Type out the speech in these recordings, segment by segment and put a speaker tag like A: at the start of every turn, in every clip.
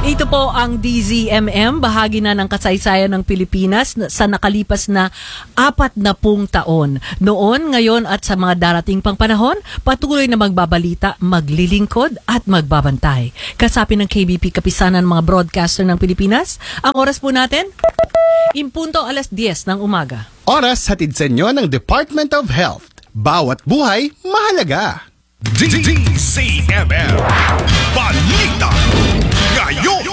A: Ito po ang DZMM, bahagi na ng kasaysayan ng Pilipinas sa nakalipas na 40 taon. Noon, ngayon at sa mga darating pang panahon, patuloy na magbabalita, maglilingkod at magbabantay. Kasapin ng KBP Kapisanan mga broadcaster ng Pilipinas, ang oras po natin, impunto 10:00 ng umaga.
B: Oras hatid sa inyo ng Department of Health. Bawat buhay, mahalaga.
C: DZMM Balita ngayon.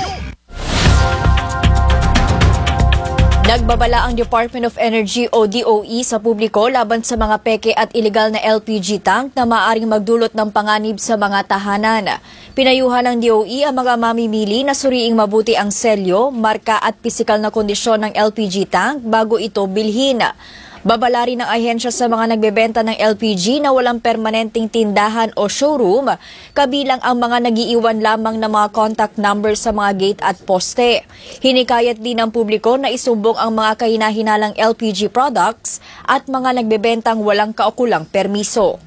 D: Nagbabala ang Department of Energy o DOE sa publiko laban sa mga peke at ilegal na LPG tank na maaaring magdulot ng panganib sa mga tahanan. Pinayuhan ng DOE ang mga mamimili na suriing mabuti ang selyo, marka at pisikal na kondisyon ng LPG tank bago ito bilhin. Babala rin ng ahensya sa mga nagbebenta ng LPG na walang permanenteng tindahan o showroom, kabilang ang mga nagiiwan lamang ng mga contact number sa mga gate at poste. Hinikayat din ng publiko na isumbong ang mga kahinahinalang LPG products at mga nagbebentang walang kaukulang permiso.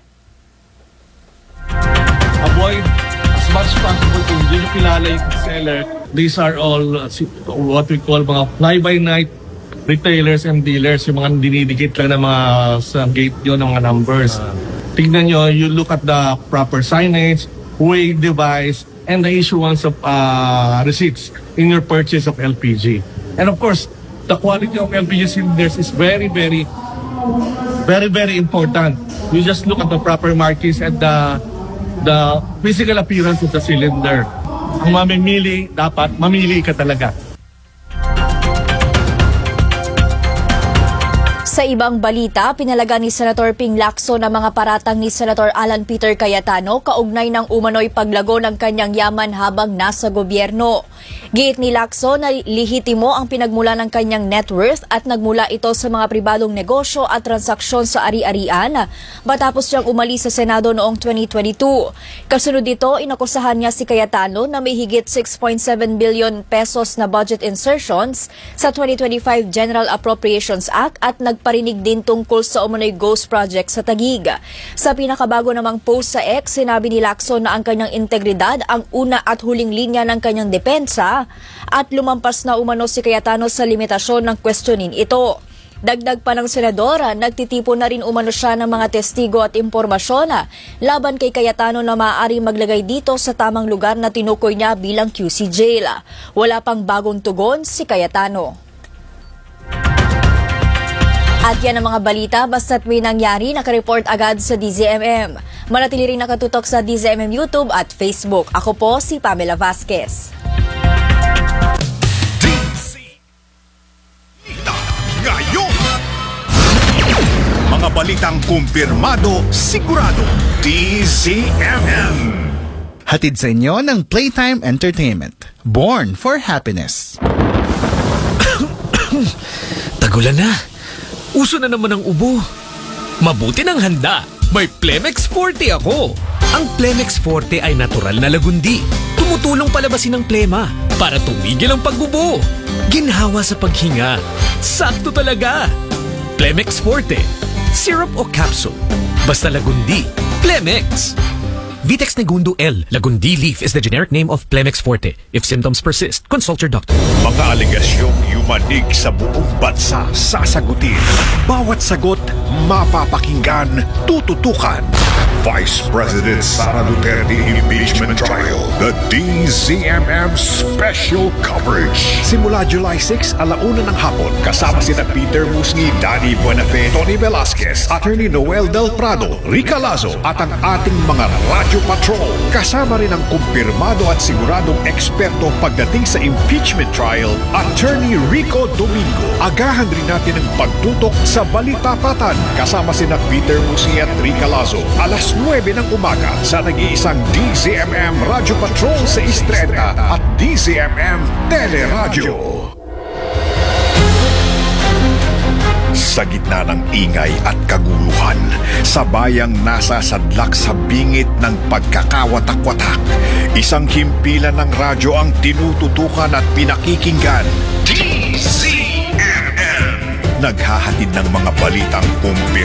E: Avoid as much as possible kung hindi nyo kilala yung seller. These are all what we call mga fly-by-night retailers and dealers, yung mga dinidikit lang ng mga sa gate yun ng mga numbers. Tingnan nyo, you look at the proper signage, weighing device, and the issuance of receipts in your purchase of LPG. And of course, the quality of LPG cylinders is very, very important. You just look at the proper markings and the physical appearance of the cylinder. Ang mamimili, dapat mamili ka talaga.
D: Sa ibang balita, pinalaga ni Senator Ping Lacson na mga paratang ni Senator Alan Peter Cayetano kaugnay ng umano'y paglago ng kanyang yaman habang nasa gobyerno. Giit ni Lacson na lehitimo ang pinagmula ng kanyang net worth at nagmula ito sa mga pribadong negosyo at transaksyon sa ari-arian matapos siyang umalis sa Senado noong 2022. Kasunod dito, inakusahan niya si Cayetano na may higit 6.7 billion pesos na budget insertions sa 2025 General Appropriations Act at nagparinig din tungkol sa umano'y ghost project sa Taguig. Sa pinakabago namang post sa X, sinabi ni Lacson na ang kanyang integridad ang una at huling linya ng kanyang depensa at lumampas na umano si Cayetano sa limitasyon ng questionin ito. Dagdag pa ng senadora, nagtitipo na rin umano siya ng mga testigo at impormasyon laban kay Cayetano na maaaring maglagay dito sa tamang lugar na tinukoy niya bilang QC jail. Wala pang bagong tugon si Cayetano. At yan ang mga balita, basta't may nangyari, nakareport agad sa DZMM. Manatili rin nakatutok sa DZMM YouTube at Facebook. Ako po si Pamela Vasquez.
C: Ngayon, mga balitang kumpirmado, sigurado, DZMM.
B: Hatid sa inyo ng Playtime Entertainment. Born for happiness.
F: Tagulan na. Uso na naman ang ubo. Mabuti ng handa. May Plemex Forte ako. Ang Plemex Forte ay natural na lagundi. Tumutulong palabasin ang plema para tumigil ang pagbubo. Ginhawa sa paghinga. Sakto talaga. Plemex Forte. Syrup o capsule. Basta lagundi. Plemex. Vitex Negundo L. Lagundi leaf is the generic name of Plemex Forte. If symptoms persist, consult your doctor.
C: Mga aligasyong yumanig sa buong bansa, sasagutin. Bawat sagot, mapapakinggan, tututukan. Vice President Sara Duterte Impeachment Trial. The DZMM Special Coverage. Simula July 6, 1:00 ng hapon. Kasama sina Peter Musni, Danny Buenafe, Tony Velasquez, Attorney Noel Del Prado, Rica Lazo, at ang ating mga Radio Patrol. Kasama rin ang kumpirmado at siguradong eksperto pagdating sa impeachment trial, Attorney Rico Domingo. Agahan rin natin ang pagtutok sa Balitapatan. Kasama sina Peter Musni at Rica Lazo. Alas 9 ng umaga sa nag-iisang DZMM Radio Patrol sa Istreta at DZMM Teleradyo. Sa gitna ng ingay at kaguluhan, sa bayang nasa sadlak sa bingit ng pagkakawatak-watak, isang himpilan ng radyo ang tinututukan at pinakikinggan. DZMM. Naghahatid ng mga balitang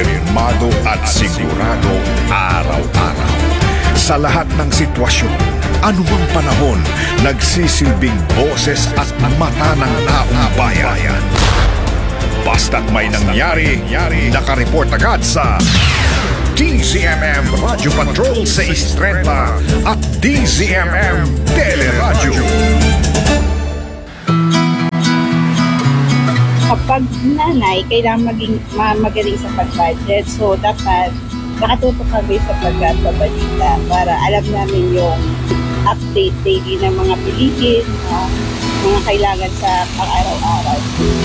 C: kumpirmado at sigurado araw-araw. Sa lahat ng sitwasyon, Anumang panahon, nagsisilbing boses at mata ng taong bayan. Basta't may nangyari, nakareport agad sa DZMM Radyo Patrol 630 at DZMM Teleradyo.
G: Kapag nanay, kailangan magaling sa pag-budget. So, dapat nakatutok kami sa pagbabalita para alam namin yung update daily ng mga bilihin, mga kailangan sa pang-araw-araw.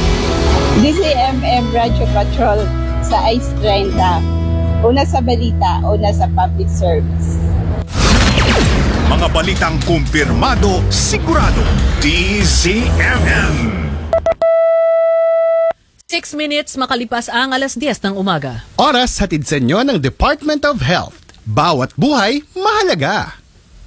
G: DZMM Radyo Patrol sa Ice 30. Una sa balita, una sa public service.
C: Mga balitang kumpirmado, sigurado. DZMM.
A: 6 minutes makalipas ang 10:00 ng umaga.
B: Oras hatid sa inyo ng Department of Health. Bawat buhay, mahalaga.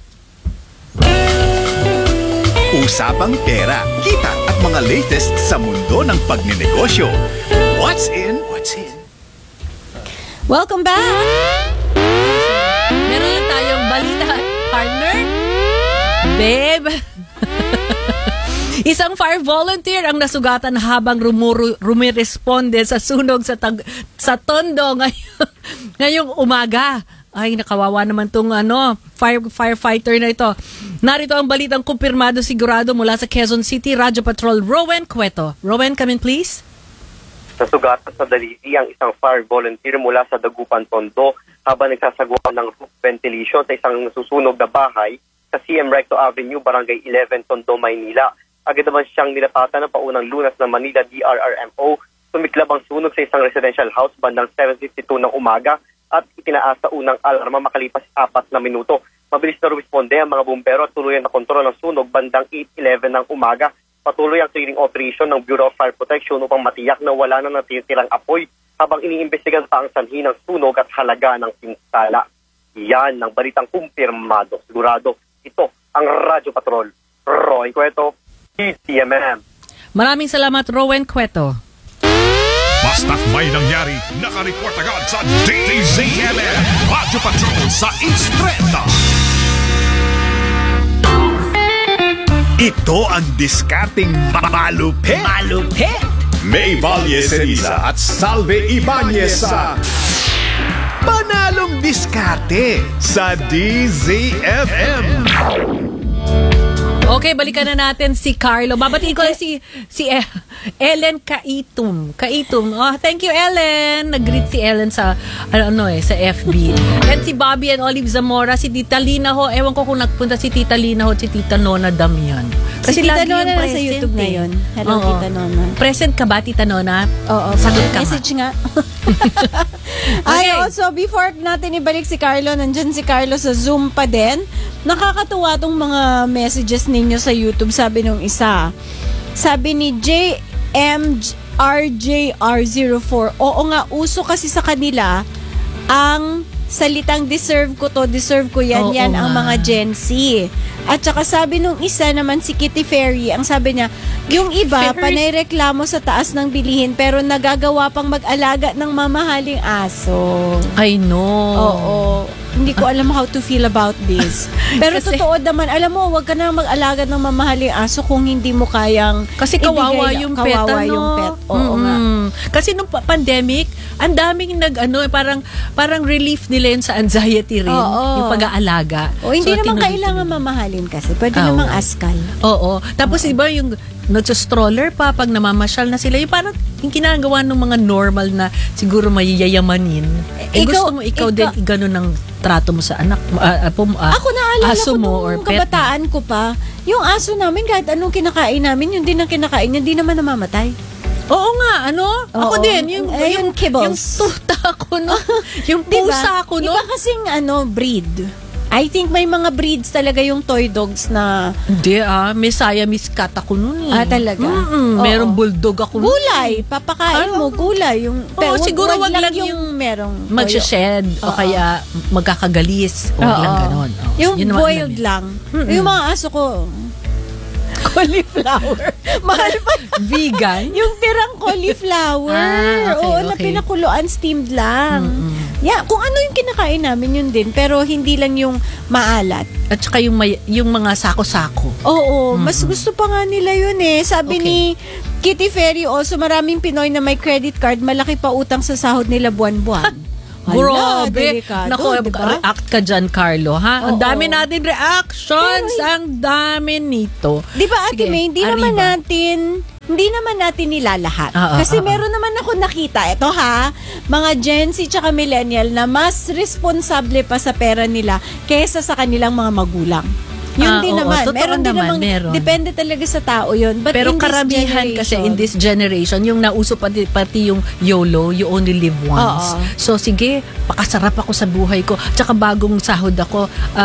H: Usapang pera, kita at mga latest sa mundo ng pagnenegosyo. What's in? What's in?
I: Welcome back!
A: Meron lang tayong balita, partner. Babe. Isang fire volunteer ang nasugatan habang rumiresponde sa sunog sa Tondo ngayong umaga. Ay, nakawawa naman tong firefighter na ito. Narito ang balitang kumpirmado sigurado mula sa Quezon City, Radyo Patrol, Rowan Cueto. Rowan, come in please.
J: Nasugatan sa daliri ang isang fire volunteer mula sa Dagupan, Tondo habang nagsasagawa ng roof ventilation sa isang nasusunog na bahay sa CM Recto Avenue, Barangay 11, Tondo, Maynila. Agad naman siyang nilapatan ng paunang lunas ng Manila DRRMO. Sumiklab ang sunog sa isang residential house bandang 7:52 ng umaga at itinaas sa unang alarma makalipas 4 na minuto. Mabilis na rumisponde ang mga bumbero at tuluyan na kontrol ng sunog bandang 8:11 ng umaga. Patuloy ang clearing operation ng Bureau of Fire Protection upang matiyak na wala na natitirang apoy habang iniimbestigan pa ang sanhi ng sunog at halaga ng pinsala. Yan ang balitang kumpirmado. Sigurado, ito ang Radyo Patrol. Roy Cueto, DZMM.
A: Maraming salamat, Rowan Cueto.
C: Basta't may nangyari, nakareport agad sa DZMM Radyo Patrol sa East 30.
H: Ito ang diskarting malupit. Malupit!
C: May Valle Ceriza at Salve Ibanez sa
H: Panalong diskarte sa DZMM.
A: Okay, balikan na natin si Carlo. Babatiin ko lang si Ellen Kaitum. Oh, thank you, Ellen. Nag-greet si Ellen sa sa FB. And si Bobby and Olive Zamora, si Tita Lina ho. Ewan ko kung nagpunta si Tita Lina ho, si Tita Nona Damian.
I: Kasi si Tita
A: lagi
I: Nona
A: yung
I: nasa YouTube
A: eh.
I: ngayon. Hello,
A: Oo.
I: Tita Nona.
A: Present ka ba, Tita Nona?
I: Oo.
A: Sagot ka
I: Message nga.
A: Okay.
I: Ay, also, before natin ibalik si Carlo, nandyan si Carlo sa Zoom pa din. Nakakatuwa tong mga messages ninyo sa YouTube. Sabi nung isa. Sabi ni JMRJR04, oo nga, uso kasi sa kanila ang salitang deserve ko to, deserve ko yan,
A: Oo
I: yan ang
A: nga.
I: mga Gen Z. At saka sabi nung isa naman si Kitty Ferry, ang sabi niya, yung iba panay reklamo sa taas ng bilihin pero nagagawa pang mag-alaga ng mamahaling aso.
A: I know.
I: Oo. Hindi ko alam how to feel about this. Pero
A: Kasi-
I: totoo naman, alam mo, wag ka na mag-alaga ng mamahaling aso kung hindi mo kayang
A: Kasi kawawa
I: ibigay-
A: yung pet,
I: kawawa
A: ano?
I: yung pet. Oo nga.
A: Kasi nung pandemic, ang daming parang relief nila yun sa anxiety rin,
I: Oo.
A: yung pag-aalaga.
I: O hindi
A: So,
I: naman
A: tinuloy-tuloy.
I: kailangan mamahalin kasi. Pwede
A: Oo.
I: namang askal.
A: Oo. Tapos iba yung nagsa-stroller pa pag namamasyal na sila. Yung parang yung ginagawa ng mga normal na siguro mayayamanin. Gusto mo ikaw din gano'n ng trato mo sa anak mo,
I: Ako naalala
A: aso
I: ko
A: mo or
I: nung
A: pet.
I: kabataan ko pa, yung aso namin kahit anong kinakain namin, yun din ang kinakain niya, hindi naman namamatay.
A: Oo nga, Ako
I: Oo.
A: din. Yung
I: kibbles.
A: Yung tuta ko, no? Yung
I: Diba?
A: pusa ko, no?
I: Iba kasing breed. I think may mga breeds talaga yung toy dogs na
A: Hindi may Siamese cat ako nun eh.
I: talaga? Oo.
A: Merong bulldog ako nun.
I: gulay. Papakain mo gulay. Yung,
A: Oo, siguro wag lang yung
I: merong
A: Magsha-shed o kaya magkakagalis. O lang ganon. Oo.
I: Yung
A: Yun naman
I: boiled
A: alam
I: lang. Yung mga aso ko, cauliflower. Mahal pa.
A: Vegan?
I: Yung tirang cauliflower.
A: Ah, okay,
I: Oo, na
A: okay.
I: pinakuluan, steamed lang. Yeah, kung ano yung kinakain namin yun din, pero hindi lang yung maalat.
A: At saka yung mga sako-sako.
I: Oo, mas gusto pa nga nila yun eh. Sabi
A: Okay.
I: ni Kitty Ferry also, maraming Pinoy na may credit card, malaki pa utang sa sahod nila buwan-buwan. Hala,
A: Grabe.
I: delikado,
A: Nako,
I: diba?
A: react ka dyan, Carlo, ha? Ang
I: Oo.
A: dami natin reactions. Ang dami nito.
I: Di ba, Ate
A: Sige,
I: May, hindi naman natin nilalahat. Kasi meron naman ako nakita, eto ha, mga Gen Z tsaka millennial na mas responsable pa sa pera nila kaysa sa kanilang mga magulang. Yun din
A: oo,
I: naman.
A: totoo
I: Meron din
A: naman,
I: namang,
A: meron.
I: depende talaga sa tao yun. But
A: Pero
I: in this
A: karamihan kasi
I: generation,
A: in this generation, yung nauso pati yung YOLO, you only live once.
I: Oo.
A: So sige, pakasarap ako sa buhay ko. Tsaka bagong sahod ako,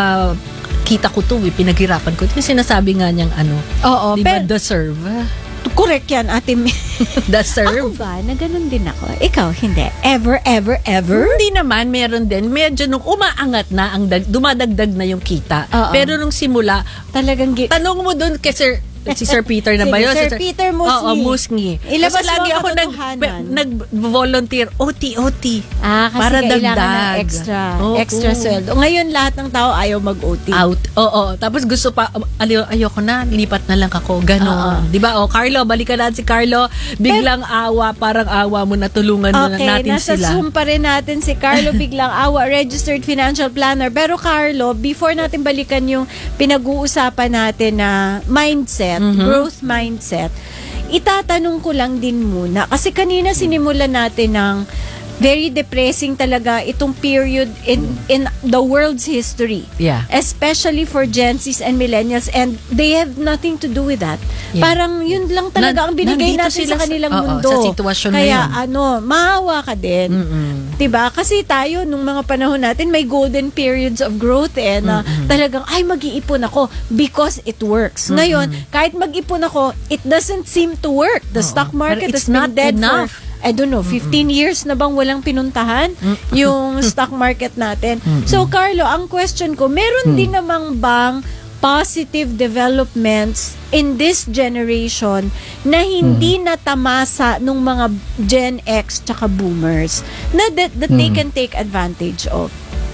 A: kita ko to, pinaghirapan ko. Yung sinasabi nga niyang
I: Oo,
A: di ba,
I: pero-
A: deserve?
I: correct yan, Ate May.
A: Deserve?
I: Ako ba? Na ganun din ako. Ikaw, hindi. Ever?
A: Hindi naman, meron din. Medyo nung umaangat na, dumadagdag na yung kita.
I: Oo.
A: Pero nung simula,
I: Talagang
A: tanong mo dun kay Sir Peter na ba
I: Sige,
A: yun?
I: Sir Peter Musngi.
A: Oo, Musngi.
I: Ilabas
A: Kasi lagi
I: mo ang
A: ako
I: katotohanan.
A: nag-volunteer, OT.
I: Kasi
A: para
I: kailangan
A: dagdag.
I: ng extra sweldo. Ngayon, lahat ng tao ayaw mag-OT.
A: Out. Oo. Tapos gusto pa, ayoko na, lipat na lang ako. Ganon. Di ba? Carlo, balikan natin si Carlo. Biglang parang awa mo na, tulungan mo natin
I: nasa
A: sila.
I: Zoom pa rin natin si Carlo Biglang Awa, registered financial planner. Pero Carlo, before natin balikan yung pinag-uusapan natin na mindset, growth mindset, itatanong ko lang din muna. Kasi kanina sinimulan natin ng very depressing talaga itong period in the world's history.
A: Yeah.
I: Especially for Gen Zs and millennials, and they have nothing to do with that.
A: Yeah.
I: Parang yun lang talaga ang binigay
A: Nandito
I: natin
A: sila
I: sa kanilang
A: sa
I: mundo.
A: sitwasyon na
I: Kaya
A: yun.
I: maawa ka din. Diba? Kasi tayo, nung mga panahon natin, may golden periods of growth na talagang, mag-iipon ako because it works. Ngayon, kahit mag-ipon ako, it doesn't seem to work. The stock market
A: Pero
I: has
A: it's
I: been
A: not
I: dead
A: enough.
I: for, I don't know, 15 years na bang walang pinuntahan yung stock market natin. So, Carlo, ang question ko, meron din namang bang positive developments in this generation na hindi natamasa nung mga Gen X tsaka boomers na that they can take advantage of?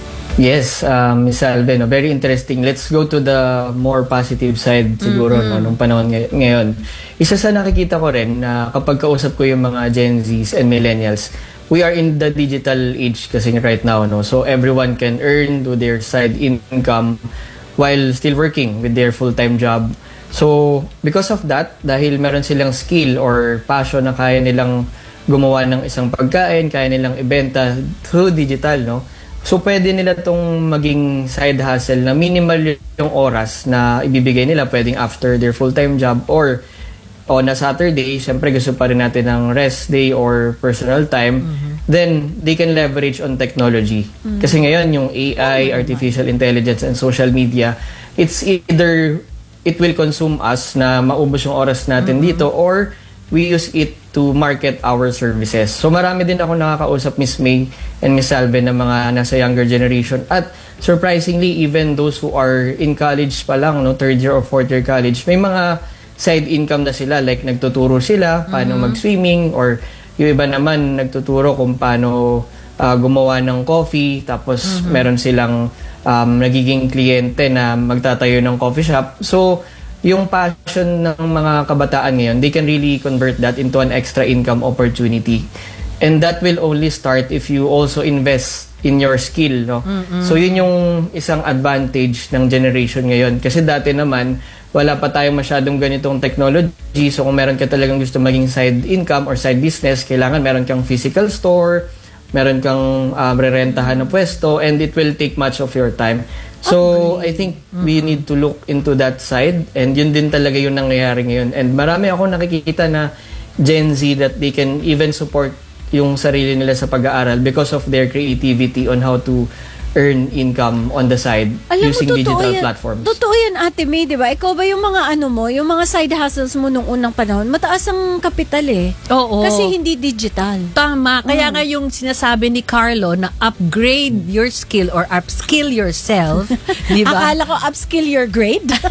K: Yes, Ms. Alvin, very interesting. Let's go to the more positive side siguro nung panahon ngayon. Isa sa nakikita ko rin na kapag kausap ko yung mga Gen Zs and millennials, we are in the digital age kasi right now, no? So everyone can earn to their side income while still working with their full-time job. So because of that, dahil meron silang skill or passion na kaya nilang gumawa ng isang pagkain, kaya nilang ibenta through digital, no? So, pwede nila itong maging side hustle na minimal yung oras na ibibigay nila, pwedeng after their full-time job or on a Saturday, syempre gusto pa rin natin ng rest day or personal time, then they can leverage on technology. Kasi ngayon, yung AI, artificial intelligence, and social media, it's either it will consume us na maubos yung oras natin dito or we use it to market our services. So marami din ako nakakausap, Miss May and Miss Alvin, na mga nasa younger generation. At surprisingly, even those who are in college pa lang, no, third year or fourth year college, may mga side income na sila. Like nagtuturo sila paano mag-swimming, or yung iba naman nagtuturo kung paano gumawa ng coffee. Tapos meron silang nagiging kliyente na magtatayo ng coffee shop. So yung passion ng mga kabataan ngayon, they can really convert that into an extra income opportunity. And that will only start if you also invest in your skill, no? So yun yung isang advantage ng generation ngayon. Kasi dati naman, wala pa tayong masyadong ganitong technology. So kung meron ka talagang gusto maging side income or side business, kailangan meron kang physical store, meron kang rerentahan na pwesto, and it will take much of your time. So, I think we need to look into that side, and yun din talaga yung nangyayari ngayon. And marami ako nakikita na Gen Z that they can even support yung sarili nila sa pag-aaral because of their creativity on how to earn income on the side using digital platforms.
I: Totoo yan, Ate May, di ba? Ikaw ba yung mga yung mga side hustles mo nung unang panahon, mataas ang kapital eh.
A: Oo.
I: Kasi hindi digital.
A: Tama. Kaya nga yung sinasabi ni Carlo na upgrade your skill or upskill yourself, di ba?
I: Akala ko upskill your grade.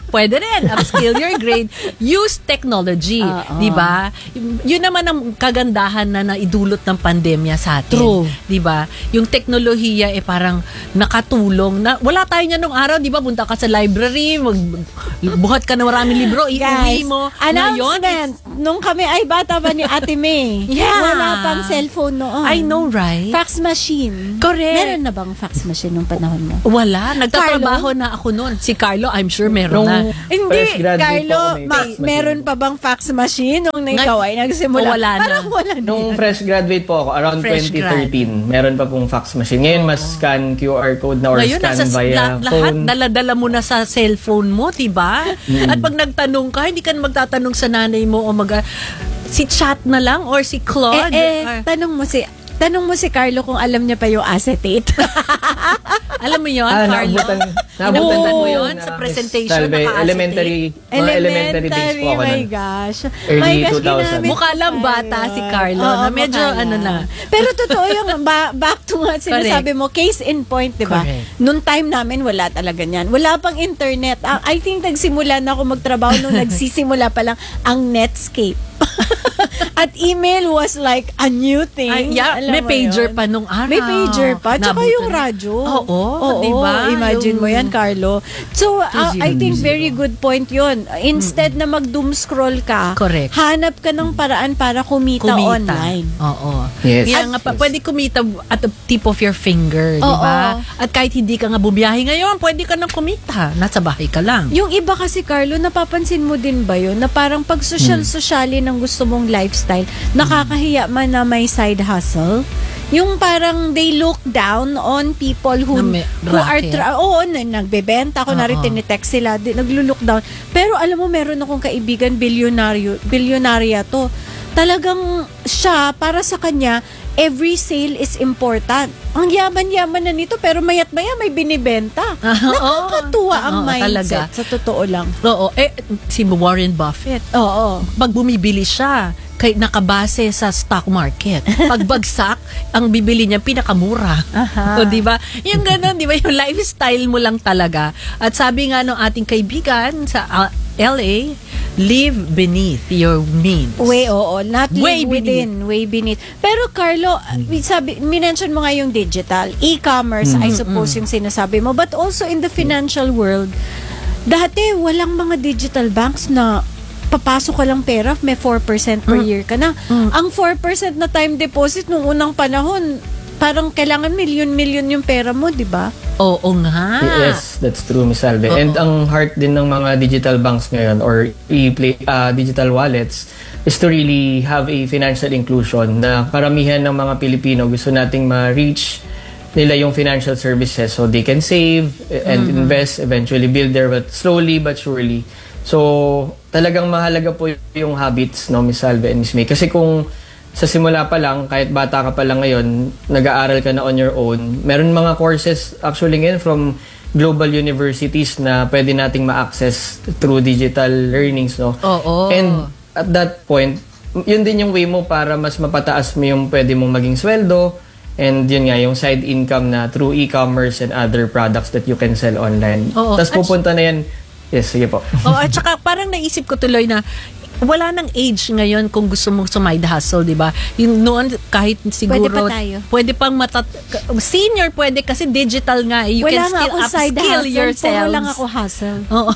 A: Pwede rin. Upskill your grade. Use technology. Di ba? Yun naman ang kagandahan na naidulot ng pandemya sa atin.
I: True.
A: Di ba? Yung teknolohiya parang nakatulong. Wala tayo niya nung araw, di ba? Punta ka sa library, buhat ka ng maraming libro, iuwi mo.
I: Announcement! Nung kami ay bata pa ni Ate May.
A: Yeah.
I: Wala pang cellphone noon.
A: I know, right?
I: Fax machine.
A: Correct.
I: Meron na bang fax machine nung panahon mo?
A: Wala. Nagtatrabaho na ako noon. Si Carlo, I'm sure meron na.
K: Fresh
I: Hindi,
K: graduate
I: Carlo,
K: po ako, may fax machine.
I: meron pa bang fax machine nung ikaw ay nagsimula?
A: Wala na.
I: Parang wala na.
K: Nung fresh graduate po ako, around
A: Fresh
K: 2013, meron pa pong fax machine. Ngayon, mas scan QR code na or
A: Ngayon,
K: scan via
A: lahat
K: phone.
A: dala-dala mo na sa cellphone mo, diba? At pag nagtanong ka, hindi ka na magtatanong sa nanay mo o si chat na lang or si Claude.
I: Tanong mo si Carlo kung alam niya pa yung acetate.
A: Alam mo yun, Carlo?
K: Nabutan
A: mo yun sa presentation.
K: Salve, elementary days po ako
I: my
K: nun.
I: gosh.
K: Early
I: My gosh,
K: 2000.
I: ginamit
A: Mukha lang
I: ko
A: bata
I: yun.
A: si Carlo.
I: Oo,
A: Na medyo
I: mukha lang.
A: na.
I: Pero totoo yung back to nga sinasabi mo, case in point, di ba?
A: Correct.
I: Noong time namin, wala talaga niyan. Wala pang internet. I think nagsimula na ako magtrabaho nung nagsisimula pa lang ang Netscape. At email was like a new thing. Alam
A: may
I: mo
A: pager
I: yun?
A: pa nung araw.
I: May pager pa. Tsaka
A: Nabutan.
I: yung radyo.
A: Oo,
I: Oo,
A: diba?
I: imagine mo yan, Carlo. So, I think
A: 2000.
I: very good point yun. Instead na mag-doom scroll ka,
A: Correct.
I: hanap ka ng paraan para kumita online.
A: Oo.
K: Yes.
A: Kaya nga, pwede kumita at the tip of your finger, di ba? At kahit hindi ka nga bumiyahe ngayon, pwede ka nang kumita. Nasa bahay ka lang.
I: Yung iba kasi, Carlo, napapansin mo din ba yun? Na parang pag social-socially ng gusto mong lifestyle, nakakahiya man na may side hustle. Yung parang they look down on people who are nagbebenta ako, tinitext sila, naglo-look down. Pero alam mo, meron akong kaibigan, bilyonarya to. Talagang siya, para sa kanya, every sale is important. Ang yaman-yaman na nito, pero mayat-maya may binibenta. Nakakatuwa ang mindset.
A: Talaga.
I: Sa totoo lang.
A: Oo. Si Warren Buffett.
I: Oo.
A: Pag bumibili siya, nakabase sa stock market. Pag bagsak, ang bibili niya pinakamura. O, di ba? Yung ganun, di ba? Yung lifestyle mo lang talaga. At sabi nga ng ating kaibigan sa LA, live beneath your means.
I: Not
A: Way
I: live within, way beneath. Pero Carlo, minention mo nga yung digital, e-commerce, I suppose yung sinasabi mo, but also in the financial world, dati walang mga digital banks na papasok ka lang pera, may 4% per year ka na. Ang 4% na time deposit nung unang panahon, parang kailangan milyon-milyon yung pera mo, di ba?
A: Oo nga.
K: Yes, that's true, Miss Alve. And ang heart din ng mga digital banks ngayon or digital wallets is to really have a financial inclusion na karamihan ng mga Pilipino gusto nating ma-reach nila yung financial services so they can save and invest, eventually build their wealth slowly but surely. So, talagang mahalaga po yung habits, no, Miss Salve and Miss May. Kasi kung sa simula pa lang, kahit bata ka pa lang ngayon, nag-aaral ka na on your own, meron mga courses actually ngayon from global universities na pwede nating ma-access through digital learnings, no?
A: Oo.
K: And at that point, yun din yung way mo para mas mapataas mo yung pwede mong maging sweldo. And yun nga, yung side income na through e-commerce and other products that you can sell online.
A: Oo.
K: Tapos pupunta na yan. Yes, sige po.
A: At saka parang naisip ko tuloy na wala nang age ngayon kung gusto mong side hustle, di ba? Yung noon, kahit siguro,
I: Pwede pa tayo.
A: Pwede pang senior pwede kasi digital nga. You
I: Wala
A: can still upskill yourselves.
I: Puro lang ako hustle.
A: Oo.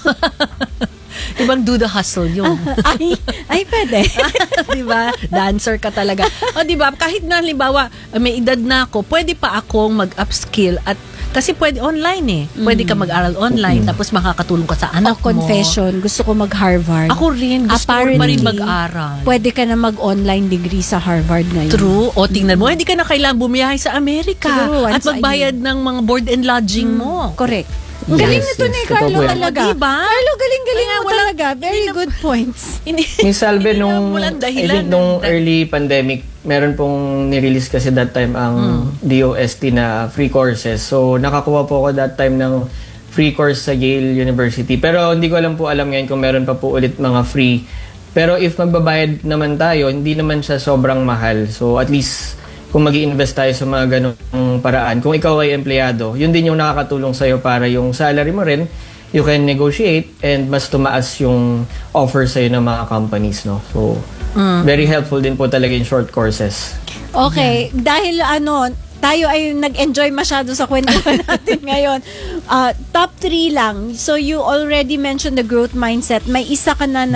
A: Ibang do the hustle yun.
I: ay pwede.
A: Diba? Dancer ka talaga. O diba, kahit na halimbawa may edad na ako, pwede pa akong mag-upskill at kasi pwede online eh. Pwede ka mag-aral online tapos makakatulong ka sa anak mo.
I: Confession, gusto ko mag-Harvard.
A: Ako rin, gusto ko pa rin mag-aral.
I: Pwede ka na mag-online degree sa Harvard ngayon.
A: True. O tingnan mo, hindi ka na kailangan bumiyahe sa Amerika
I: True,
A: at magbayad ng mga board and lodging mo.
I: Correct. Ang galing nito ni Carlo talaga.
A: Diba?
I: Carlo, galing-galing mo talaga. Very good points.
K: Miss Salve, nung early pandemic, meron pong nirelease kasi that time ang DOST na free courses. So, nakakuha po ako that time ng free course sa Yale University. Pero hindi ko alam ngayon kung meron pa po ulit mga free. Pero if magbabayad naman tayo, hindi naman siya sobrang mahal. So, at least kung mag-i-invest tayo sa mga ganong paraan, kung ikaw ay empleyado, yun din yung nakakatulong sa'yo para yung salary mo rin you can negotiate and mas tumaas yung offer sa'yo ng mga companies, no? So, very helpful din po talaga yung short courses.
I: Okay, dahil tayo ay nag-enjoy masyado sa kwentuhan natin ngayon. Top 3 lang. So you already mentioned the growth mindset. May isa ka na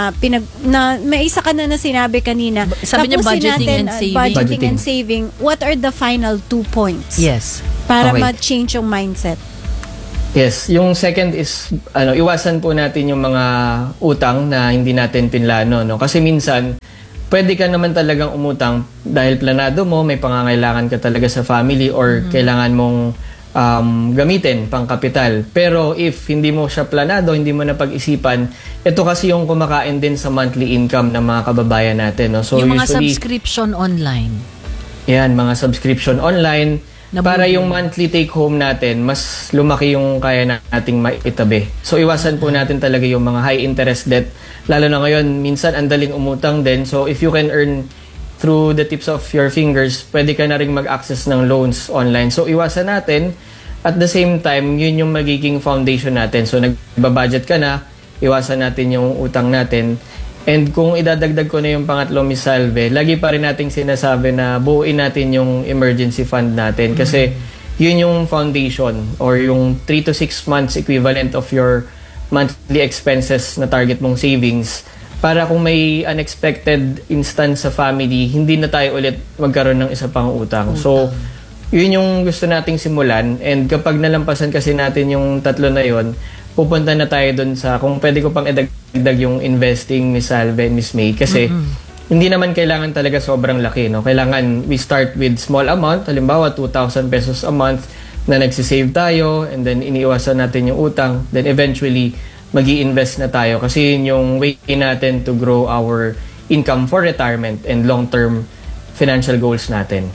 I: sinabi kanina.
A: Sabi niya budgeting and saving.
I: Budgeting and saving. What are the final 2 points?
A: Yes.
I: Para
K: Okay.
I: ma-change yung mindset.
K: Yes, yung second is iwasan po natin yung mga utang na hindi natin pinlano, no? Kasi minsan pwede ka naman talagang umutang dahil planado mo, may pangangailangan ka talaga sa family or kailangan mong gamitin pang kapital. Pero if hindi mo siya planado, hindi mo na pag-isipan, ito kasi yung kumakain din sa monthly income ng mga kababayan natin, no? So
A: yung mga
K: usually,
A: subscription online.
K: yan, mga subscription online, para yung monthly take home natin, mas lumaki yung kaya nating maitabi. So iwasan po natin talaga yung mga high interest debt. Lalo na ngayon, minsan ang daling umutang din. So if you can earn through the tips of your fingers, pwede ka na rin mag-access ng loans online. So iwasan natin. At the same time, yun yung magiging foundation natin. So nagbabudget ka na, iwasan natin yung utang natin. And kung idadagdag ko na yung pangatlo, Miss Salve, lagi pa rin nating sinasabi na buuin natin yung emergency fund natin. Kasi yun yung foundation or yung 3 to 6 months equivalent of your monthly expenses na target mong savings para kung may unexpected instance sa family, hindi na tayo ulit magkaroon ng isa pang utang. So, yun yung gusto nating simulan, and kapag nalampasan kasi natin yung tatlo na yun, pupunta na tayo dun sa kung pwede ko pang idagdag yung investing, Miss Salve and Miss May, kasi hindi naman kailangan talaga sobrang laki, no? Kailangan we start with small amount, halimbawa 2,000 pesos a month na nagsisave tayo, and then iniiwasan natin yung utang, then eventually magi-invest na tayo kasi yun yung way natin to grow our income for retirement and long-term financial goals natin.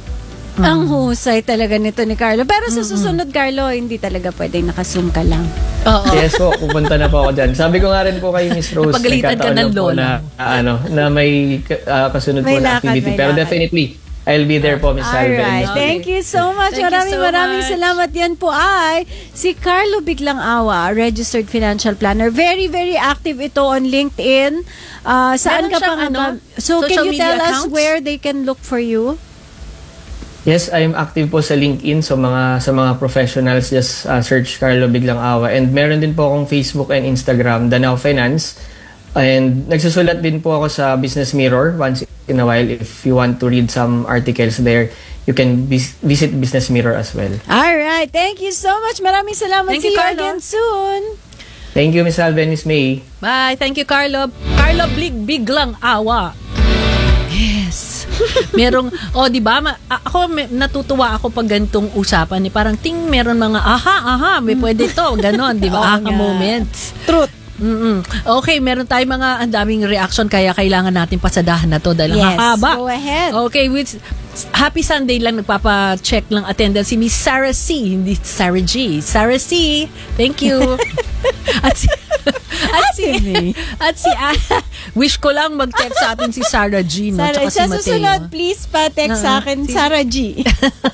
I: Ang husay talaga nito ni Carlo. Pero sa susunod, Carlo, hindi talaga pwedeng nakasum ka lang.
A: Oo.
K: Yes po, pupunta na po ako dyan. Sabi ko nga rin po kay Miss Rose,
A: Napagalitan ka ng lola.
K: Na may kasunod
I: May
K: po na
I: lakad,
K: activity.
I: may
K: Pero
I: lakad.
K: definitely, I'll be there po, Miss Salve.
I: Alright.
A: Okay.
I: Thank you so much.
A: Thank you so
I: Maraming
A: much.
I: salamat. Yan po ay si Carlo Biglang Awa, registered financial planner. Very, very active ito on LinkedIn. Saan
A: Meron
I: ka
A: siyang
I: pa So can
A: social
I: you
A: media
I: tell us
A: accounts?
I: where they can look for you?
K: Yes, I'm active po sa LinkedIn. So sa mga professionals, just search Carlo Biglang Awa. And meron din po akong Facebook and Instagram, Danao Finance. And nagsusulat din po ako sa Business Mirror once in a while. If you want to read some articles there, you can visit Business Mirror as well.
I: Alright. Thank you so much. Maraming salamat.
A: Thank
I: See
A: you,
I: you
A: Carlo.
I: again soon.
K: Thank you, Miss Alve and Miss May.
A: Bye. Thank you, Carlo. Carlo Biglang Awa. Yes. Merong, di ba? Natutuwa ako pag ganitong usapan. Parang meron mga may pwede to. Ganon, di ba?
I: Oo nga.
A: Moments.
I: Truth.
A: Okay, meron tayong mga ang daming reaction kaya kailangan natin pasadahan na to dahil
I: Yes,
A: hahaba.
I: go ahead.
A: Okay, Happy Sunday lang, nagpapa-check lang attendance si Miss Sarah C, hindi Sarah G. Sarah C, thank you. at si wish ko lang mag-text sa atin si Sarah G, no?
I: Sarah,
A: Tsaka si
I: sa
A: Mateo.
I: susunod, please pa-text sa akin, Sarah G.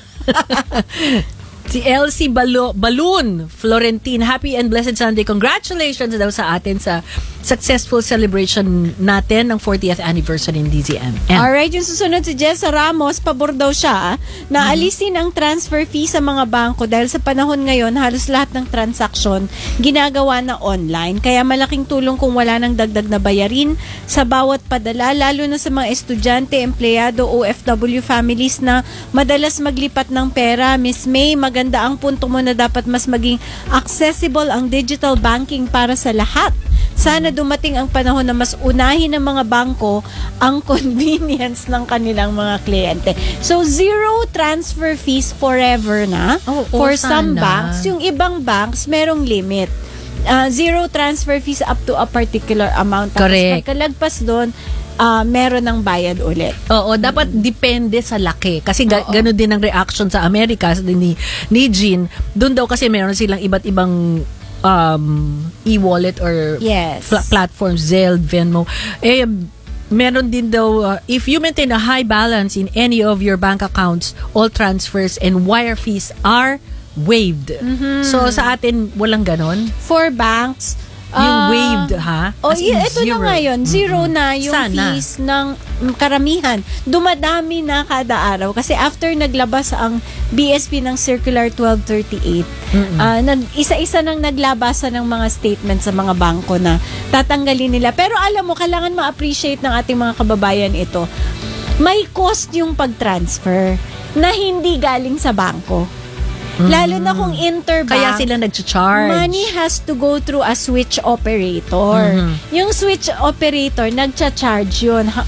A: Si Elsie Balloon Florentine, happy and blessed Sunday. Congratulations daw sa atin sa successful celebration natin ng 40th anniversary ng DZMM.
I: Alright, yung susunod si Jessa Ramos, pabor daw siya na alisin ang transfer fee sa mga bangko dahil sa panahon ngayon, halos lahat ng transaksyon ginagawa na online. Kaya malaking tulong kung wala nang dagdag na bayarin sa bawat padala, lalo na sa mga estudyante, empleyado, OFW families na madalas maglipat ng pera. Miss May, maganda ang punto mo na dapat mas maging accessible ang digital banking para sa lahat. Sana dumating ang panahon na mas unahin ng mga bangko ang convenience ng kanilang mga kliyente. So, zero transfer fees forever na. For some
A: sana.
I: banks. Yung ibang banks, merong limit. Zero transfer fees up to a particular amount. Tapos
A: Correct.
I: pagkalagpas doon, meron ng bayad ulit.
A: Oo, dapat depende sa laki. Kasi gano'n din ang reaction sa Amerika ni Jean. Doon daw kasi meron silang iba't ibang e-wallet or
I: Yes.
A: platforms, Zelle, Venmo. Meron din daw, if you maintain a high balance in any of your bank accounts, all transfers and wire fees are waived. So sa atin, walang ganon?
I: For banks,
A: Yung waived, ha? As in
I: ito na
A: zero.
I: nga yun. Zero na yung
A: Sana.
I: fees ng karamihan. Dumadami na kada araw. Kasi after naglabas ang BSP ng Circular 1238, isa-isa nang naglabasan ng mga statements sa mga bangko na tatanggalin nila. Pero alam mo, kailangan ma-appreciate ng ating mga kababayan ito. May cost yung pag-transfer na hindi galing sa bangko. Lalo na kung interbank.
A: Kaya sila nag-charge.
I: Money has to go through a switch operator. Yung switch operator, nagcha-charge yun.